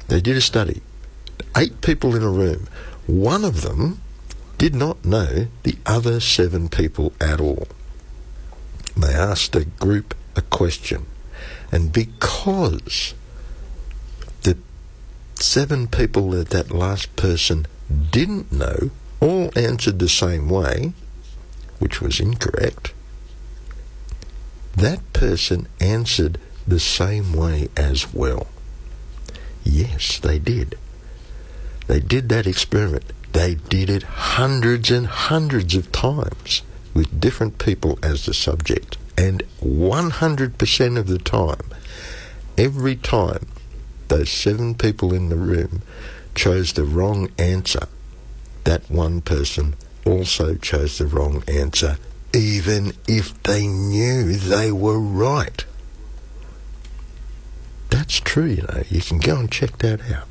They did a study. 8 people in a room. One of them did not know the other 7 people at all. They asked a group a question. And because the 7 people that that last person didn't know all answered the same way, which was incorrect, that person answered the same way as well. Yes, they did. They did that experiment. They did it hundreds and hundreds of times with different people as the subject. And 100% of the time, every time those 7 people in the room chose the wrong answer, that one person also chose the wrong answer, even if they knew they were right. That's true, you know. You can go and check that out.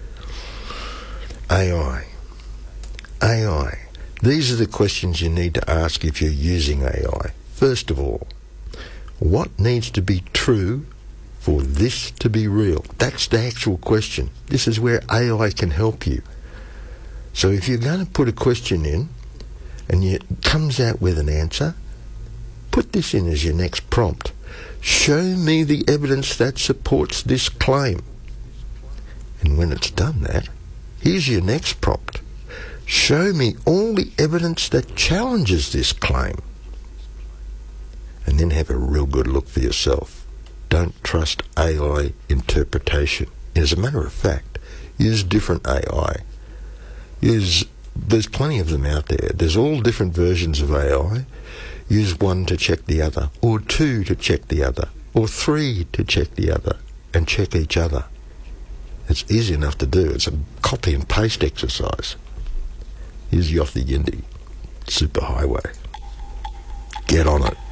AI. These are the questions you need to ask if you're using AI. First of all, what needs to be true for this to be real? That's the actual question. This is where AI can help you. So if you're going to put a question in and it comes out with an answer, put this in as your next prompt. Show me the evidence that supports this claim. And when it's done that, here's your next prompt. Show me all the evidence that challenges this claim. And then have a real good look for yourself. Don't trust AI interpretation. As a matter of fact, use different AI. There's plenty of them out there. There's all different versions of AI. Use one to check the other, or 2 to check the other, or 3 to check the other, and check each other. It's easy enough to do. It's a copy and paste exercise. Here's Yothi Yindi, Superhighway. Get on it.